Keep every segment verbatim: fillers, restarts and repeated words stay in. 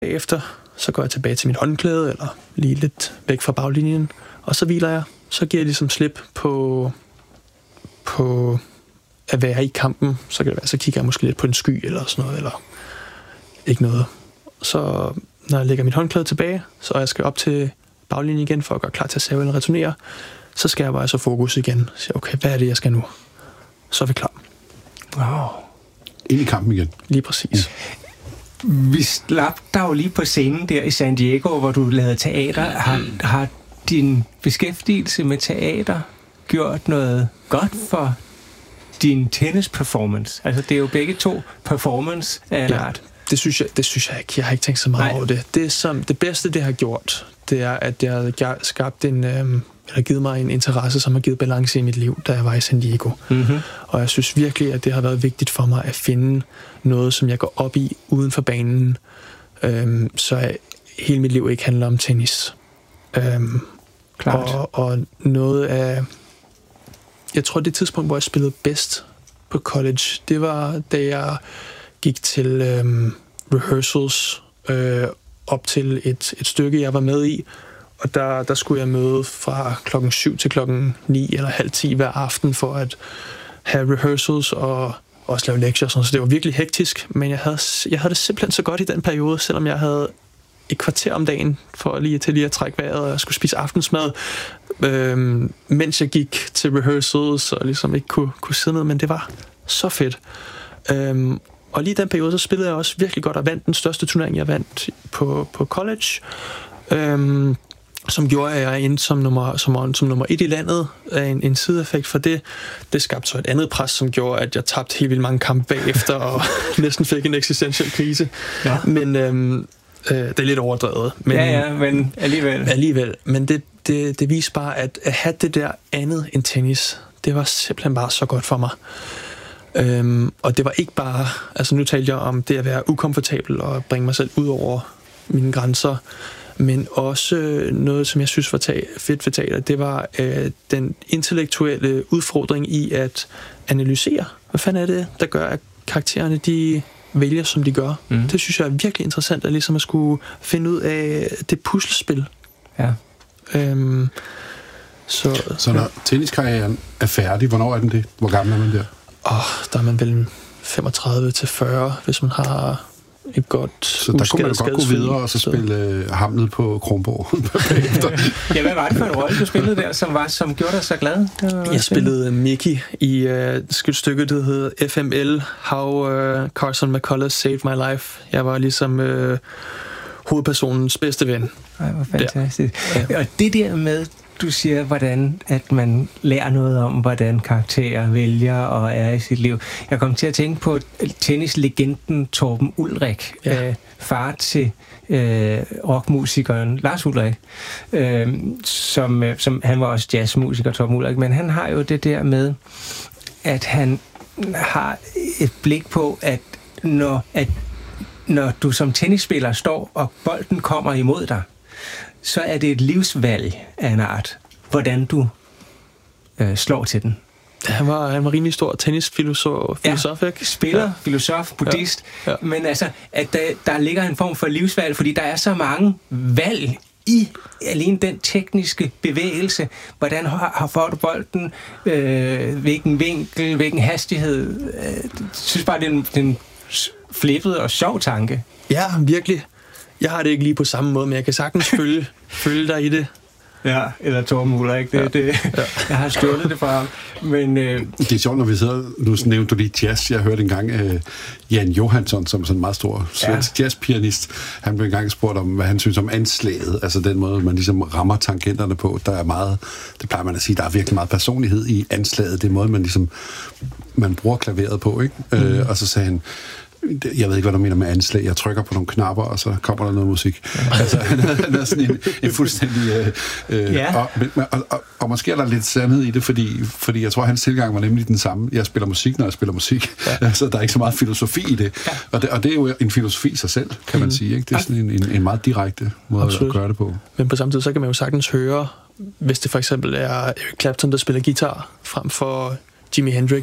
Efter så går jeg tilbage til mit håndklæde, eller lige lidt væk fra baglinjen, og så hviler jeg. Så giver jeg ligesom slip på, på at være i kampen. Så kan det være, så kigger jeg måske lidt på en sky, eller sådan noget, eller ikke noget. Så når jeg lægger mit håndklæde tilbage, så jeg skal op til baglinjen igen, for at gøre klar til at save eller returnere, så skal jeg bare så fokus igen. Så okay, hvad er det, jeg skal nu? Så er vi klar. Wow. Ind i kampen igen. Lige præcis. Vi slap dig jo lige på scenen der i San Diego, hvor du lavede teater. Har, har din beskæftigelse med teater gjort noget godt for din tennis-performance? Altså, det er jo begge to performance af en ja, art. Det synes jeg, det synes jeg ikke. Jeg har ikke tænkt så meget Nej. over det. Det, som, det bedste, det har gjort, det er, at det har skabt en, øhm, eller givet mig en interesse, som har givet balance i mit liv, da jeg var i San Diego. Mm-hmm. Og jeg synes virkelig, at det har været vigtigt for mig at finde noget, som jeg går op i uden for banen, øhm, så jeg, hele mit liv ikke handler om tennis. Øhm, Klart. Og, og noget af... Jeg tror, det tidspunkt, hvor jeg spillede bedst på college, det var, da jeg gik til øhm, rehearsals øh, op til et, et stykke, jeg var med i. Og der, der skulle jeg møde fra klokken syv til klokken ni eller halv ti hver aften for at have rehearsals og også lave lektier. Så det var virkelig hektisk, men jeg havde, jeg havde det simpelthen så godt i den periode, selvom jeg havde et kvarter om dagen for lige til lige at trække vejret, og jeg skulle spise aftensmad, øhm, mens jeg gik til rehearsals og ligesom ikke kunne, kunne sidde ned, men det var så fedt. Øhm, og lige i den periode, så spillede jeg også virkelig godt og vandt den største turnering, jeg vandt på, på college. Øhm, som gjorde, at jeg endte som nummer, som, som nummer et i landet af en, en sideeffekt for det. Det skabte så et andet pres, som gjorde, at jeg tabte helt vildt mange kampe bagefter og næsten fik en eksistentiel krise. Ja. Men øhm, øh, det er lidt overdrevet. Men, ja, ja, men alligevel. Alligevel. Men det, det, det viste bare, at at have det der andet end tennis, det var simpelthen bare så godt for mig. Øhm, og det var ikke bare, altså nu talte jeg om det at være ukomfortabel og bringe mig selv ud over mine grænser, men også noget, som jeg synes var ta- fedt ved teater, det var øh, den intellektuelle udfordring i at analysere. Hvad fanden er det, der gør, at karaktererne de vælger, som de gør? Mm. Det synes jeg er virkelig interessant, at ligesom at skulle finde ud af det puslespil. Ja. Øhm, så, så når tenniskarrieren er færdig, hvornår er den det? Hvor gammel er man der? Åh, der er man vel femogtredive til fyrre, hvis man har et godt så der kunne man godt gå videre og så spille uh, Hamlet på Kronborg bagefter. Ja, hvad var det for en rolle, du spillede der, som, var, som gjorde dig så glad? Jeg spillede Mickey i uh, et stykke, der hedder F M L, How uh, Carson McCullers Saved My Life. Jeg var ligesom uh, hovedpersonens bedste ven. Ej, hvor fantastisk. Ja. Og det der med, du siger, hvordan at man lærer noget om, hvordan karakterer vælger og er i sit liv. Jeg kom til at tænke på tennislegenden Torben Ulrik, ja. øh, far til øh, rockmusikeren Lars Ulrik, øh, som, øh, som han var også jazzmusiker, Torben Ulrik, men han har jo det der med, at han har et blik på, at når, at når du som tennisspiller står, og bolden kommer imod dig, så er det et livsvalg af en art, hvordan du øh, slår til den. Han var, han var rimelig stor tennisfilosof, filosof, ja, ikke? Spiller, ja. Filosof, buddhist, ja. Ja. Men altså, at der, der ligger en form for livsvalg, fordi der er så mange valg i alene den tekniske bevægelse. Hvordan har, har får du bolden, øh, hvilken vinkel, hvilken hastighed. Jeg øh, synes bare, det er en, en flippet og sjov tanke. Ja, virkelig. Jeg har det ikke lige på samme måde, men jeg kan sagtens følge, følge dig i det. Ja, eller Torben Ulrik, det, ja. det, ja. Jeg har stjålet det fra ham. Men, øh... det er sjovt, når vi sidder, nu nævnte du lige jazz, jeg hørte engang uh, Jan Johansson, som sådan en meget stor svensk ja. jazzpianist, han blev engang spurgt om, hvad han synes om anslaget, altså den måde, man ligesom rammer tangenterne på, der er meget, det plejer man at sige, der er virkelig meget personlighed i anslaget, det er måde, man ligesom, man bruger klaveret på, ikke? Mm. Uh, og så sagde han, jeg ved ikke, hvad du mener med anslag. Jeg trykker på nogle knapper, og så kommer der noget musik. Ja. Altså, han er, han er sådan en, en fuldstændig... Øh, øh, ja. og, og, og, og måske er der lidt sandhed i det, fordi, fordi jeg tror, hans tilgang var nemlig den samme. Jeg spiller musik, når jeg spiller musik. Ja. Altså, der er ikke så meget filosofi i det. Ja. Og det. Og det er jo en filosofi i sig selv, kan man mm. sige. Ikke? Det er sådan en, en, en meget direkte måde Absolut. At gøre det på. Men på samme tid, så kan man jo sagtens høre, hvis det for eksempel er Eric Clapton, der spiller guitar, frem for Jimi Hendrix,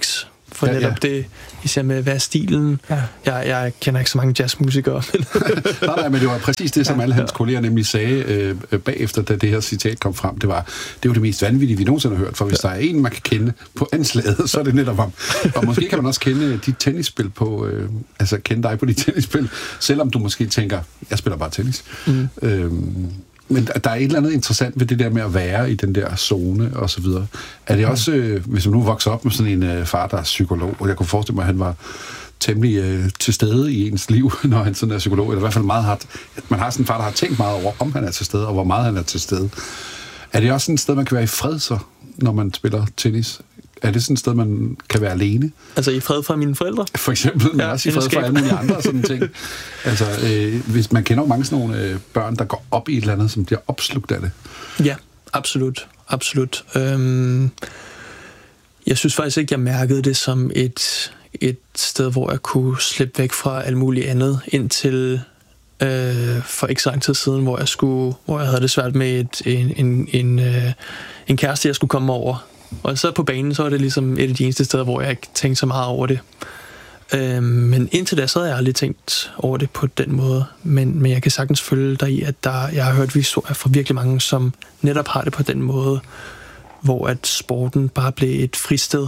For ja, netop ja. det, især med, hvad er stilen. Ja. Jeg, jeg kender ikke så mange jazzmusikere. nej, nej, men det var præcis det, som ja, alle hans ja. kolleger nemlig sagde øh, bagefter, da det her citat kom frem. Det var, det er jo det mest vanvittige, vi nogensinde har hørt. For hvis ja. der er en, man kan kende på anslaget, så er det netop ham. Og måske kan man også kende dit tennisspil på, øh, altså kende dig på dit tennisspil, selvom du måske tænker, jeg spiller bare tennis. Mm. Øhm, Men der er et eller andet interessant ved det der med at være i den der zone og så videre. Er det også, øh, hvis man nu vokser op med sådan en øh, far, der er psykolog, og jeg kunne forestille mig, at han var temmelig øh, til stede i ens liv, når han sådan er psykolog, eller i hvert fald meget hardt. Man har sådan en far, der har tænkt meget over, om han er til stede, og hvor meget han er til stede. Er det også sådan et sted, man kan være i fred så, når man spiller tennis? Er det sådan et sted, man kan være alene? Altså i fred fra mine forældre? For eksempel, men ja, også i fred fra alle mulige andre sådan ting. Altså, øh, hvis man kender jo mange sådan nogle øh, børn, der går op i et eller andet, som bliver opslugt af det. Ja, absolut. Absolut. Øhm, jeg synes faktisk ikke, jeg mærkede det som et, et sted, hvor jeg kunne slippe væk fra alt muligt andet, indtil øh, for ikke så lang tid siden, hvor jeg, skulle, hvor jeg havde det svært med et, en, en, en, øh, en kæreste, jeg skulle komme over. Og så på banen, så var det ligesom et af de eneste steder, hvor jeg ikke tænkte så meget over det. Øhm, men indtil da, så havde jeg aldrig tænkt over det på den måde. Men, men jeg kan sagtens følge dig i, at der, jeg har hørt historier fra virkelig mange, som netop har det på den måde, hvor at sporten bare blev et fristed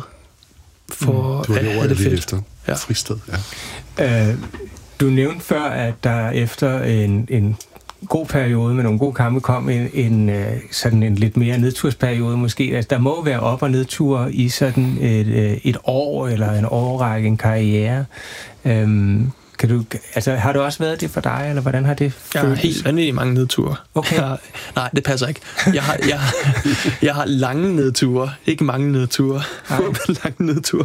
for mm, du at have det fedt. Efter. Ja. Fristed, ja. Øh, du nævnte før, at der efter en, en god periode med nogle gode kampe kom en, en sådan en lidt mere nedtursperiode måske. Altså, der må være op- og nedture i sådan et, et år eller en årrække, en karriere. Øhm, kan du, altså, har det også været det for dig, eller hvordan har det føltes? Jeg har helt vanvittigt mange nedture. Okay. Jeg har, nej, det passer ikke. Jeg har, jeg, jeg har lange nedture, ikke mange nedture. lange nedture.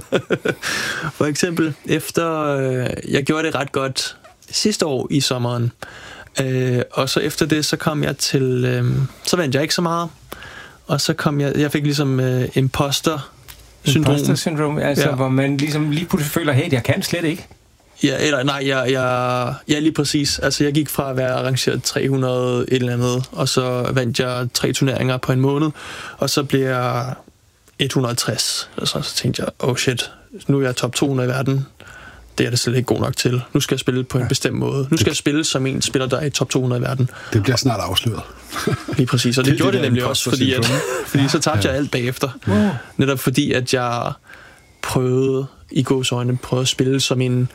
For eksempel, efter jeg gjorde det ret godt sidste år i sommeren, Øh, og så efter det, så kom jeg til, øh, så vandt jeg ikke så meget, og så kom jeg, jeg fik ligesom øh, imposter syndrom. Imposter syndrom, altså ja. Hvor man ligesom lige pludselig føler, hey, jeg kan slet ikke. Ja, eller nej, jeg, jeg, ja, lige præcis. Altså, jeg gik fra at være arrangeret tre hundrede et eller andet, og så vandt jeg tre turneringer på en måned, og så blev jeg et hundrede og tres. Og så, så tænkte jeg, oh shit, nu er jeg top to hundrede i verden. Det er det slet ikke god nok til. Nu skal jeg spille på en ja. bestemt måde. Nu skal jeg spille som en spiller, der er i top to hundrede i verden. Det bliver snart afsløret. Lige præcis, og det, det gjorde det nemlig også, fordi, at, fordi ja. så tabte ja. jeg alt bagefter. Wow. Netop fordi, at jeg prøvede, i gåseøjne, prøvede at spille som en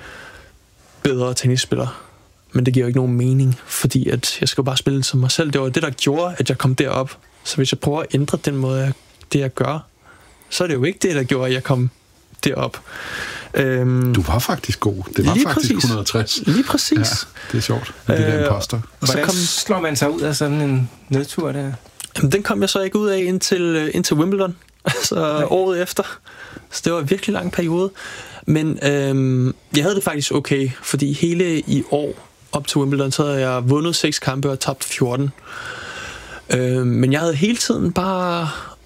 bedre tennisspiller. Men det giver jo ikke nogen mening, fordi at jeg skal bare spille som mig selv. Det var det, der gjorde, at jeg kom derop. Så hvis jeg prøver at ændre den måde, jeg, det jeg gør, så er det jo ikke det, der gjorde, at jeg kom derop. Øhm, du var faktisk god. Det var faktisk præcis. et hundrede og tres. Lige præcis. Ja, det er sjovt. Det er øh, imposter. Hvordan kom, slår man sig ud af sådan en nedtur der? Jamen, den kom jeg så ikke ud af indtil, indtil Wimbledon. Altså Nej. året efter. Så det var en virkelig lang periode. Men øhm, jeg havde det faktisk okay, fordi hele i år op til Wimbledon, så havde jeg vundet seks kampe og tabt fjorten. Øhm, men jeg havde hele tiden bare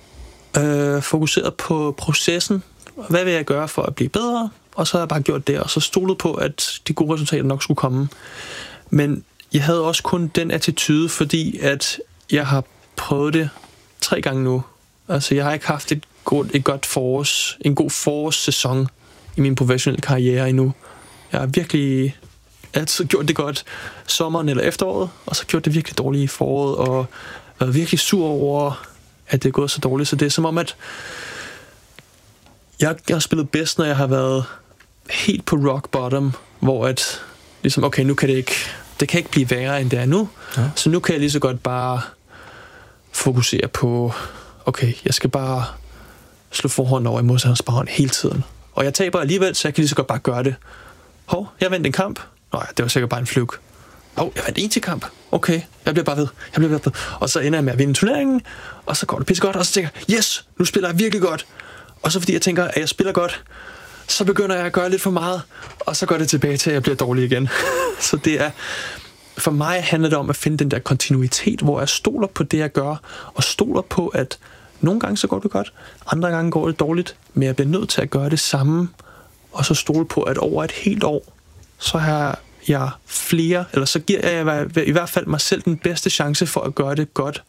øh, fokuseret på processen. Hvad vil jeg gøre for at blive bedre? Og så har jeg bare gjort det, og så stolet på, at de gode resultater nok skulle komme. Men jeg havde også kun den attitude, fordi at jeg har prøvet det tre gange nu. Altså, jeg har ikke haft et godt, et godt forårs, en god forårssæson i min professionelle karriere endnu. Jeg har virkelig altid gjort det godt sommeren eller efteråret, og så gjort det virkelig dårligt i foråret, og været virkelig sur over, at det er gået så dårligt. Så det er som om, at jeg, jeg har spillet bedst, når jeg har været helt på rock bottom, hvor at, ligesom, okay, nu kan det ikke, det kan ikke blive værre, end det er nu. Ja. Så nu kan jeg lige så godt bare fokusere på, okay, jeg skal bare slå forhånden over i modstanderens baghånd hele tiden. Og jeg taber alligevel, så jeg kan lige så godt bare gøre det. Hov, jeg vandt en kamp. Nå ja, det var sikkert bare en fluke. Hov, jeg vandt en til kamp. Okay, jeg bliver bare ved. Jeg bliver ved. Og så ender jeg med at vinde turneringen, og så går det pisse godt, og så tænker jeg, yes, nu spiller jeg virkelig godt. Og så fordi jeg tænker, at jeg spiller godt, så begynder jeg at gøre lidt for meget, og så går det tilbage til, at jeg bliver dårlig igen. Så det er, for mig handler det om at finde den der kontinuitet, hvor jeg stoler på det, jeg gør, og stoler på, at nogle gange så går det godt, andre gange går det dårligt, men jeg bliver nødt til at gøre det samme, og så stole på, at over et helt år, så har jeg flere, eller så giver jeg i hvert fald mig selv den bedste chance for at gøre det godt,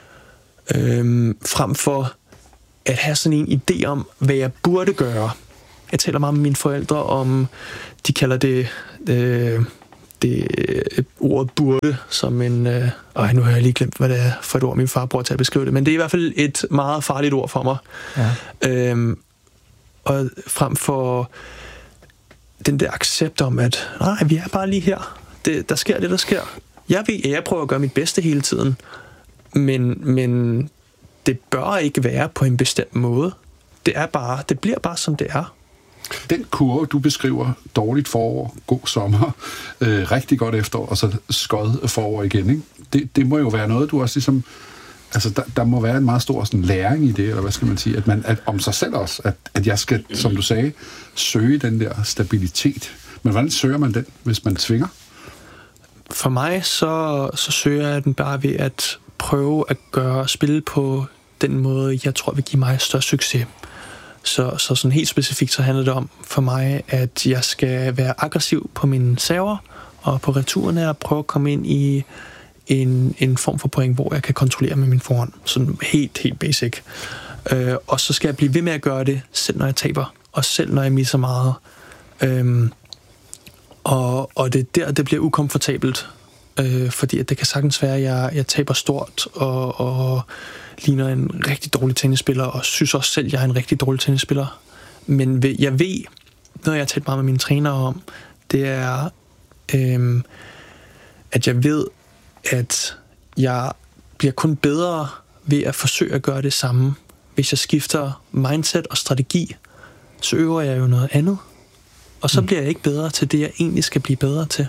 øhm, frem for at have sådan en idé om, hvad jeg burde gøre. Jeg taler meget med mine forældre om, de kalder det, øh, det ordet burde, som en... Øh, ej, nu har jeg lige glemt, hvad det er for et ord, min far bruger til at beskrive det, men det er i hvert fald et meget farligt ord for mig. Ja. Øhm, og frem for den der accept om, at nej, vi er bare lige her. Det, der sker det, der sker. Jeg ved, at jeg prøver at gøre mit bedste hele tiden, men, men det bør ikke være på en bestemt måde. Det er bare, det bliver bare, som det er. Den kurve, du beskriver, dårligt forår, god sommer, øh, rigtig godt efterår, og så skød forår igen, ikke? Det, det må jo være noget, du også ligesom... Altså, der, der må være en meget stor sådan, læring i det, eller hvad skal man sige, at man, at, om sig selv også, at, at jeg skal, som du sagde, søge den der stabilitet. Men hvordan søger man den, hvis man tvinger? For mig, så, så søger jeg den bare ved at prøve at gøre spille på den måde, jeg tror vil give mig størst succes. Så, så sådan helt specifikt, så handler det om for mig, at jeg skal være aggressiv på mine server, og på returerne og prøve at komme ind i en, en form for point, hvor jeg kan kontrollere med min forhånd. Sådan helt, helt basic. Øh, og så skal jeg blive ved med at gøre det, selv når jeg taber, og selv når jeg misser meget. Øhm, og, og det er der, det bliver ukomfortabelt, øh, fordi at det kan sagtens være, at jeg, jeg taber stort, og, og ligner en rigtig dårlig tennisspiller, og synes også selv, at jeg er en rigtig dårlig tennisspiller. Men jeg ved, noget jeg har talt meget med mine trænere om, det er, øhm, at jeg ved, at jeg bliver kun bedre ved at forsøge at gøre det samme. Hvis jeg skifter mindset og strategi, så øver jeg jo noget andet. Og så mm. bliver jeg ikke bedre til det, jeg egentlig skal blive bedre til.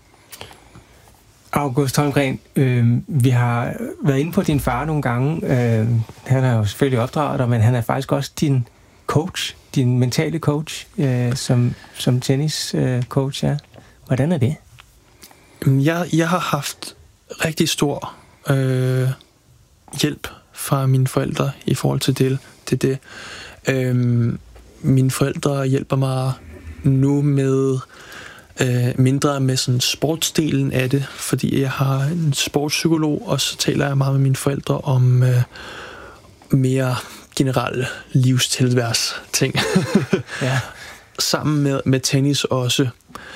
August Holmgren, øh, vi har været inde på din far nogle gange. Øh, han er jo selvfølgelig opdraget dig, men han er faktisk også din coach, din mentale coach, øh, som, som tenniscoach. Øh, ja. Hvordan er det? Jeg, jeg har haft rigtig stor øh, hjælp fra mine forældre i forhold til det. til det. Øh, mine forældre hjælper mig nu med øh, mindre med sådan sportsdelen af det, fordi jeg har en sportspsykolog, og så taler jeg meget med mine forældre om øh, mere generelle livstilværs ting. Ja. Sammen med, med tennis også.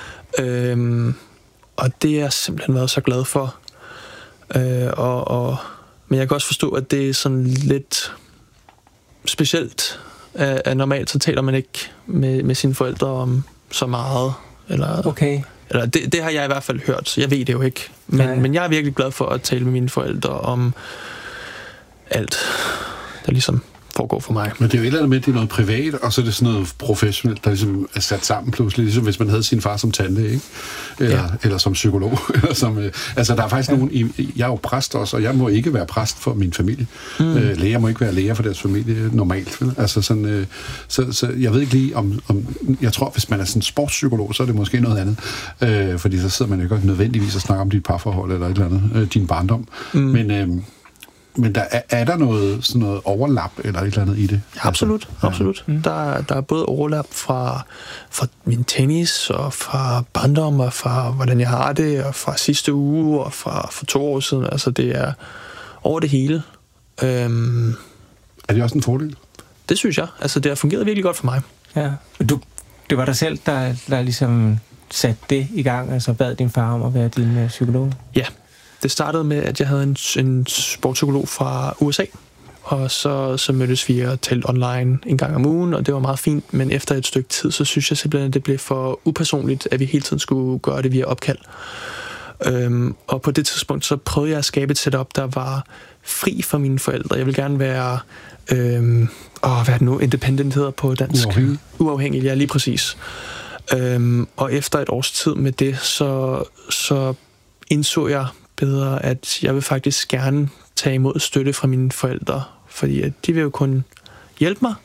Øh, og det er jeg simpelthen været så glad for. Øh, og, og, men jeg kan også forstå, at det er sådan lidt specielt. At, at normalt så taler man ikke med, med sine forældre om så meget. Eller, okay. eller det, det har jeg i hvert fald hørt, så jeg ved det jo ikke. Men, men jeg er virkelig glad for at tale med mine forældre om alt, der ligesom foregår for mig. Men det er jo et eller andet med, det er noget privat, og så er det sådan noget professionelt, der ligesom er sat sammen pludselig, ligesom hvis man havde sin far som tante, ikke? Eller, ja. eller som psykolog. eller som, øh, altså, der er faktisk ja. nogen... I, jeg er jo præst også, og jeg må ikke være præst for min familie. Mm. Øh, læger må ikke være læger for deres familie normalt. Vel? Altså sådan... Øh, så, så jeg ved ikke lige om, om... Jeg tror, hvis man er sådan sportspsykolog, så er det måske noget andet. Øh, fordi så sidder man jo ikke nødvendigvis og snakker om dit parforhold eller et eller andet. Øh, din barndom. Mm. Men... Øh, Men der, er, er der noget, sådan noget overlap eller et eller andet i det? Ja, absolut. Ja. absolut. Mm. Der, der er både overlap fra, fra min tennis, og fra barndom, og fra hvordan jeg har det, og fra sidste uge, og fra for to år siden. Altså, det er over det hele. Øhm, er det også en fordel? Det synes jeg. Altså, det har fungeret virkelig godt for mig. Ja. Du, det var dig selv, der, der ligesom satte det i gang, altså bad din far om at være din uh, psykolog? Ja. Det startede med, at jeg havde en, en sportspsykolog fra U S A, og så, så mødtes vi og talte online en gang om ugen, og det var meget fint, men efter et stykke tid, så synes jeg simpelthen, at det blev for upersonligt, at vi hele tiden skulle gøre det via opkald. Øhm, og på det tidspunkt, så prøvede jeg at skabe et setup, der var fri for mine forældre. Jeg vil gerne være, øhm, åh, hvad er det nu, independent hedder på dansk? Uafhængig. Uafhængig, ja, lige præcis. Øhm, og efter et års tid med det, så, så indså jeg bedre, at jeg vil faktisk gerne tage imod støtte fra mine forældre, fordi at de vil jo kun hjælpe mig.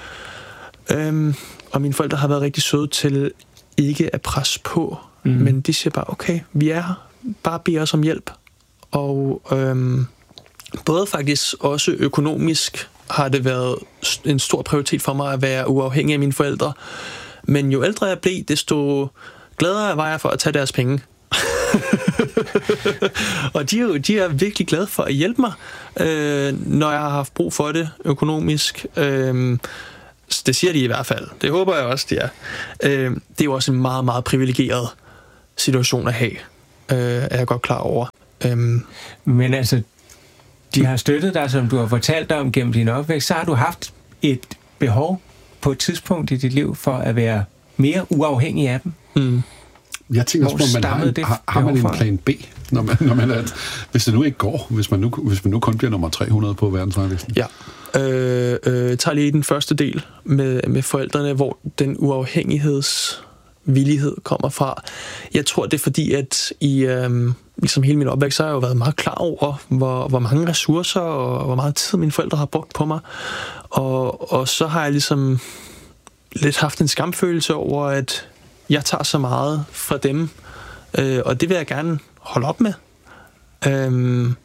Øhm, og mine forældre har været rigtig søde til ikke at presse på, mm. men de siger bare, okay, vi er her, bare bed os om hjælp. Og øhm, både faktisk også økonomisk har det været en stor prioritet for mig at være uafhængig af mine forældre, men jo ældre jeg blev, desto gladere var jeg for at tage deres penge. Og de er, jo, de er virkelig glade for at hjælpe mig, øh, når jeg har haft brug for det økonomisk. Øh, Det siger de i hvert fald. Det håber jeg også, de er. Øh, det er jo også en meget, meget privilegeret situation at have, øh, er jeg godt klar over. Øh. Men altså, de har støttet dig, som du har fortalt dig om gennem din opvækst, så har du haft et behov på et tidspunkt i dit liv for at være mere uafhængig af dem. Mm. Jeg tænker også på, man har, en, har, har man en plan B, når man, når man er, hvis det nu ikke går, hvis man nu, hvis man nu kun bliver nummer tre hundrede på verdensranglisten. Ja. Øh, øh, tager lige den første del med, med forældrene, hvor den uafhængighedsvillighed kommer fra. Jeg tror, det er fordi, at i øh, ligesom hele min opvækst, så har jeg jo været meget klar over, hvor, hvor mange ressourcer og hvor meget tid mine forældre har brugt på mig. Og, og så har jeg ligesom lidt haft en skamfølelse over, at jeg tager så meget fra dem, øh, og det vil jeg gerne holde op med. Øhm,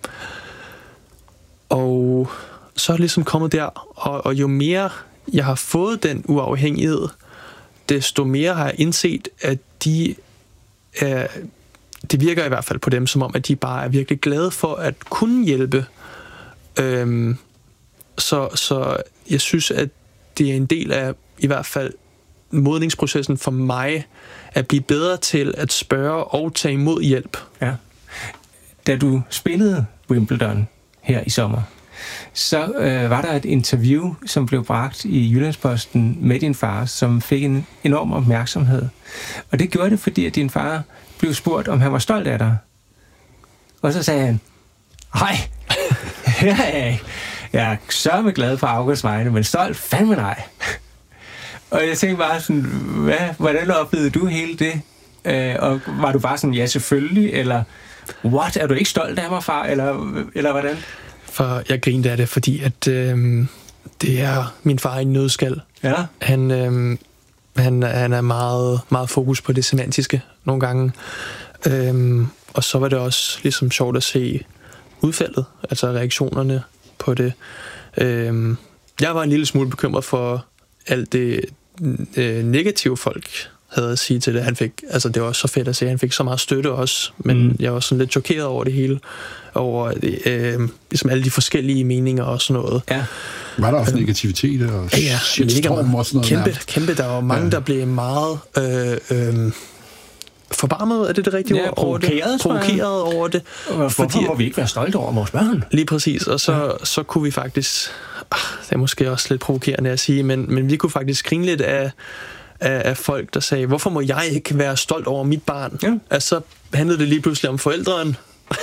og så er det ligesom kommet der, og, og jo mere jeg har fået den uafhængighed, desto mere har jeg indset, at de er, det virker i hvert fald på dem, som om, at de bare er virkelig glade for at kunne hjælpe. Øhm, så, så jeg synes, at det er en del af i hvert fald modningsprocessen for mig, at blive bedre til at spørge og tage imod hjælp. Ja. Da du spillede Wimbledon her i sommer, så øh, var der et interview, som blev bragt i Jyllandsposten med din far, som fik en enorm opmærksomhed. Og det gjorde det, fordi at din far blev spurgt, om han var stolt af dig. Og så sagde han, hej, her er jeg. Jeg er sørme glad for Augusts vegne, men stolt fandme nej. Og jeg tænkte bare sådan, hvad, hvordan oplevede du hele det? Øh, og var du bare sådan, ja selvfølgelig, eller what, er du ikke stolt af mig, far, eller, eller hvordan? For jeg grinte af det, fordi at øh, det er min far i en nødskal. Ja. Han, øh, han, han er meget, meget fokus på det semantiske nogle gange. Øh, og så var det også ligesom sjovt at se udfaldet, altså reaktionerne på det. Øh, jeg var en lille smule bekymret for alt det øh, negative folk havde at sige til det. Han fik, altså det var også så fedt at se, han fik så meget støtte også, men mm. jeg var sådan lidt chokeret over det hele, over øh, ligesom alle de forskellige meninger og sådan noget. Ja. Var der også øh, negativitet og ja, shitstorm og sådan noget? Kæmpe, kæmpe. Der var mange, ja. der blev meget øh, øh, forbarmet, er det det rigtige ja, ord? Over det? Provokeret over det. Hvorfor fordi, må vi ikke være stolte over vores børn? Lige præcis, og så, ja. så kunne vi faktisk, ah, det er måske også lidt provokerende at sige, men, men vi kunne faktisk grine lidt af Af, af folk, der sagde, hvorfor må jeg ikke være stolt over mit barn? Ja. Altså, så handlede det lige pludselig om forældrene.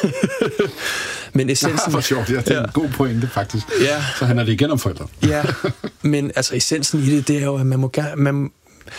Men essensen... Ja, for sjovt, ja, det er ja. en god pointe, faktisk. Ja. Så handler det igen om forældre. Ja, men altså, essensen i det, det er jo, at man må gerne... Man,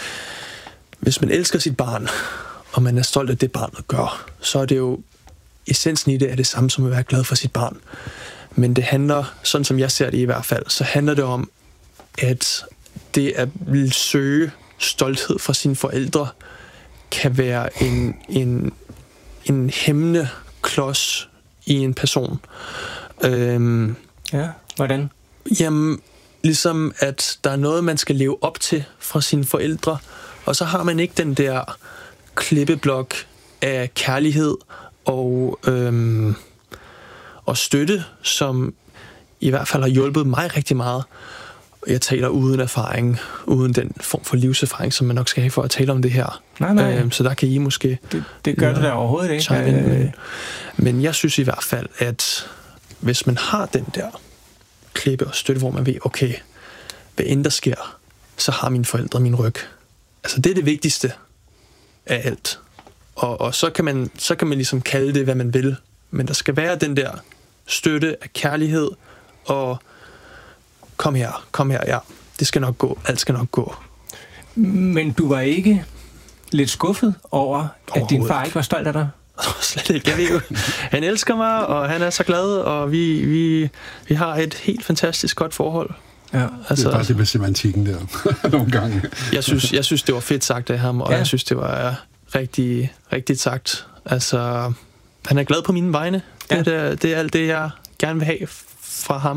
hvis man elsker sit barn, og man er stolt af det, barnet gør, så er det jo... Essensen i det er det samme som at være glad for sit barn. Men det handler, sådan som jeg ser det i hvert fald, så handler det om, at det at søge stolthed fra sine forældre kan være en, en, en hæmmende klods i en person. Øhm, ja, hvordan? Jamen, ligesom at der er noget, man skal leve op til fra sine forældre, og så har man ikke den der klippeblok af kærlighed og, øhm, og støtte, som i hvert fald har hjulpet mig rigtig meget. Jeg taler uden erfaring, uden den form for livserfaring, som man nok skal have for at tale om det her. Nej, nej. Øhm, så der kan I måske... Det, det gør det da overhovedet ikke. Men, men jeg synes i hvert fald, at hvis man har den der klippe og støtte, hvor man ved, okay, hvad end der sker, så har mine forældre min ryg. Altså det er det vigtigste af alt. Og, og så, kan man, så kan man ligesom kalde det, hvad man vil. Men der skal være den der støtte af kærlighed og kom her, kom her, ja. Det skal nok gå. Alt skal nok gå. Men du var ikke lidt skuffet over, at din far ikke var stolt af dig? Slet ikke. Jeg ved jo, han elsker mig, og han er så glad, og vi, vi, vi har et helt fantastisk godt forhold. Ja, altså, det er bare det med semantikken der, nogle gange. jeg, synes, jeg synes, det var fedt sagt af ham, og ja. jeg synes, det var rigtig, rigtig sagt. Altså, han er glad på mine vegne. Ja. Det, er, det er alt det, jeg gerne vil have fra ham.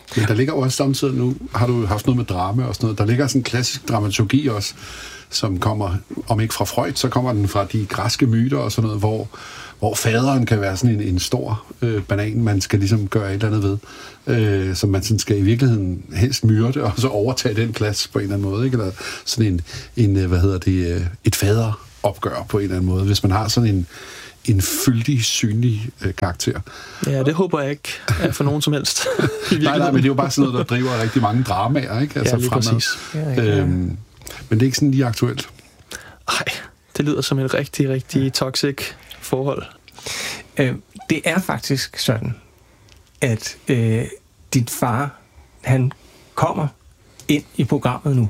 Men der ligger også samtidig, nu har du haft noget med drama og sådan noget, der ligger sådan en klassisk dramaturgi også, som kommer, om ikke fra Freud, så kommer den fra de græske myter og sådan noget, hvor, hvor faderen kan være sådan en, en stor øh, banan, man skal ligesom gøre et eller andet ved, øh, som man sådan skal i virkeligheden helst myrde, og så overtage den plads på en eller anden måde, ikke? Eller sådan en, en hvad hedder det, et faderopgør på en eller anden måde, hvis man har sådan en en fyldig, synlig øh, karakter. Ja, det håber jeg ikke er for nogen som helst. nej, nej, men det er jo bare sådan noget, der driver rigtig mange dramaer, ikke? Altså ja, lige fremad. præcis. Ja, ja. Øhm, men det er ikke sådan lige aktuelt. Nej, det lyder som et rigtig, rigtig toxic forhold. Øh, det er faktisk sådan, at øh, dit far, han kommer ind i programmet nu.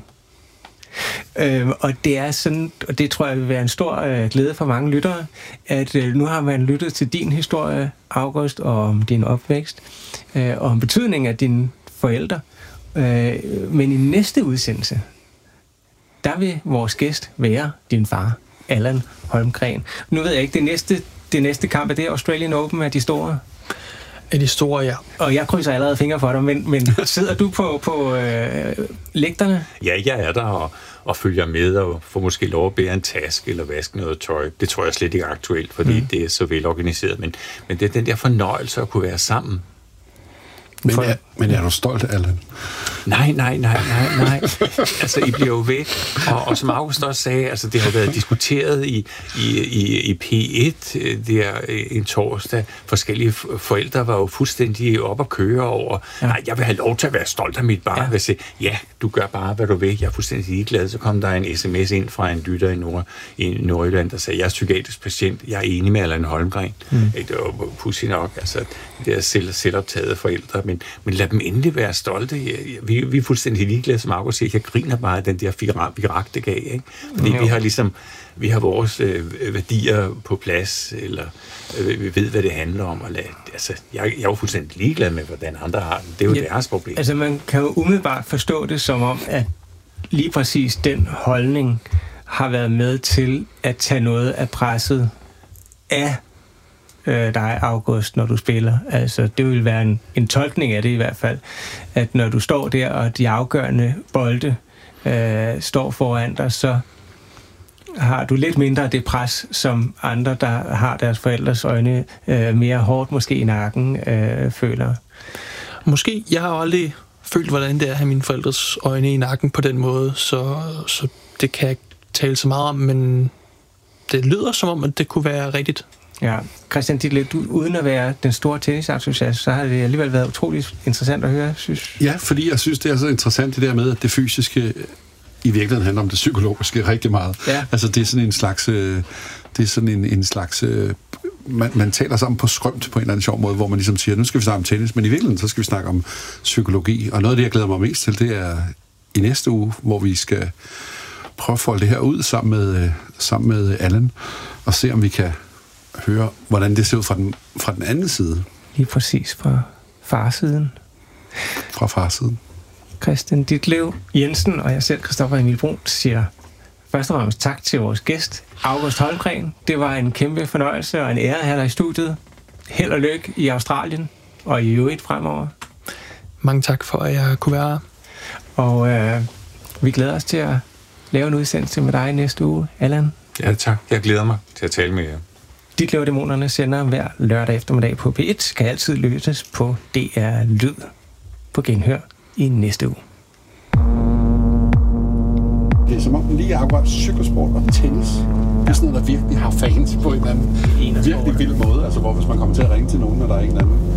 Øh, og det er sådan, og det tror jeg vil være en stor øh, glæde for mange lyttere, at øh, nu har man lyttet til din historie, August, og om din opvækst, øh, og om betydningen af dine forældre. Øh, men i næste udsendelse, der vil vores gæst være din far, Allan Holmgreen. Nu ved jeg ikke, det næste, det næste kamp er det Australian Open af de store. Af de store, ja. Og jeg krydser allerede fingre for dig, men, men sidder du på, på øh, lægterne? Ja, jeg er der og, og følger med og får måske lov at bære en taske eller vaske noget tøj. Det tror jeg slet ikke er aktuelt, fordi mm. det er så velorganiseret. Men, men det er den der fornøjelse at kunne være sammen. Men er, men er du stolt, Allan? Nej, nej, nej, nej, nej. Altså, I bliver jo væk. Og, og som August også sagde, altså, det har været diskuteret i, i, i, i P et der en torsdag. Forskellige forældre var jo fuldstændig op at køre over. Ja. Nej, jeg vil have lov til at være stolt af mit barn. Ja. Jeg sige, ja, du gør bare, hvad du vil. Jeg er fuldstændig ligeglad. Så kom der en sms ind fra en lytter i, Nord, i Nordjylland, der sagde, jeg er psykiatrisk patient. Jeg er enig med Allan Holmgreen. Mm. Det var pudsigt nok. Altså, det er selv, selvoptaget forældre. Men, men lad dem endelig være stolte. Vi, vi er fuldstændig ligeglade, som August siger. Jeg griner bare af den der virak, det gav, ikke? Fordi mm. vi har ligesom, vi har vores øh, værdier på plads, eller øh, vi ved, hvad det handler om. Og lad, altså, jeg, jeg er jo fuldstændig ligeglad med, hvordan andre har det. Det er jo ja, deres problem. Altså, man kan jo umiddelbart forstå det som om, at lige præcis den holdning har været med til at tage noget af presset af dig, August, når du spiller. Altså, det vil være en, en tolkning af det i hvert fald, at når du står der, og de afgørende bolde øh, står foran dig, så har du lidt mindre af det pres, som andre, der har deres forældres øjne øh, mere hårdt måske i nakken, øh, føler. Måske. Jeg har aldrig følt, hvordan det er at have mine forældres øjne i nakken på den måde, så, så det kan jeg ikke tale så meget om, men det lyder som om, at det kunne være rigtigt. Ja, Christian Ditlev, du, uden at være den store tennisentusiast, så har det alligevel været utrolig interessant at høre, synes. Ja, fordi jeg synes, det er så interessant det der med, at det fysiske i virkeligheden handler om det psykologiske rigtig meget. Ja. Altså det er sådan en slags, det er sådan en, en slags, man, man taler sammen på skrømt på en eller anden sjov måde, hvor man ligesom siger, nu skal vi snakke om tennis, men i virkeligheden så skal vi snakke om psykologi. Og noget af det, jeg glæder mig mest til, det er i næste uge, hvor vi skal prøve at folde det her ud sammen med, sammen med Allan, og se om vi kan høre, hvordan det ser ud fra den, fra den anden side. Lige præcis fra farsiden. Fra farsiden. Christian Ditlev Jensen og jeg selv, Christoffer Emil Bruun, siger først og fremmest tak til vores gæst, August Holmgreen. Det var en kæmpe fornøjelse og en ære at have dig i studiet. Held og lykke i Australien og i øvrigt fremover. Mange tak for, at jeg kunne være her. Og øh, vi glæder os til at lave en udsendelse med dig næste uge. Allan? Ja, tak. Jeg glæder mig til at tale med jer. Ditlev og Dæmonerne sender hver lørdag eftermiddag på P et, kan altid lyttes på D R Lyd. På genhør i næste uge. Det er som om lige akkurat cykelsport og tennis, det er sådan noget, der virkelig har fans på en eller anden virkelig vild måde. Altså hvor hvis man kommer til at ringe til nogen, og der er ingen anden